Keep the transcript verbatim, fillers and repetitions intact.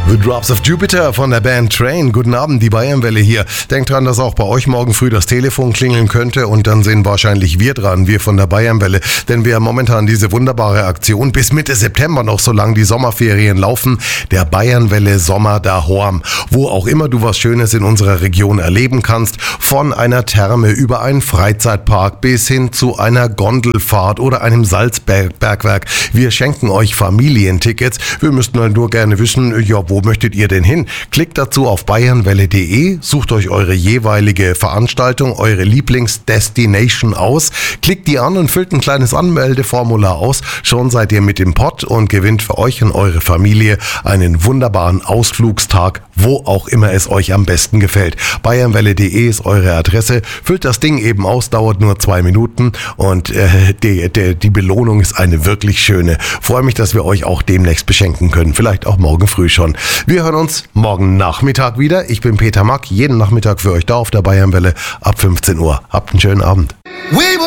The Drops of Jupiter von der Band Train. Guten Abend, die Bayernwelle hier. Denkt dran, dass auch bei euch morgen früh das Telefon klingeln könnte und dann sind wahrscheinlich wir dran, wir von der Bayernwelle. Denn wir haben momentan diese wunderbare Aktion bis Mitte September noch, solange die Sommerferien laufen, der Bayernwelle Sommer daheim. Wo auch immer du was Schönes in unserer Region erleben kannst, von einer Therme über einen Freizeitpark bis hin zu einer Gondelfahrt oder einem Salzbergwerk. Wir schenken euch Familientickets. Wir müssten halt nur gerne wissen, ja, wo möchtet ihr denn hin? Klickt dazu auf bayernwelle punkt de, sucht euch eure jeweilige Veranstaltung, eure Lieblingsdestination aus, klickt die an und füllt ein kleines Anmeldeformular aus. Schon seid ihr mit im Pott und gewinnt für euch und eure Familie einen wunderbaren Ausflugstag, wo auch immer es euch am besten gefällt. bayernwelle punkt de ist eure Adresse. Füllt das Ding eben aus, dauert nur zwei Minuten und äh, die, die, die Belohnung ist eine wirklich schöne. Freue mich, dass wir euch auch demnächst beschenken können. Vielleicht auch morgen früh schon. Wir hören uns morgen Nachmittag wieder. Ich bin Peter Mack, jeden Nachmittag für euch da auf der Bayernwelle ab fünfzehn Uhr. Habt einen schönen Abend.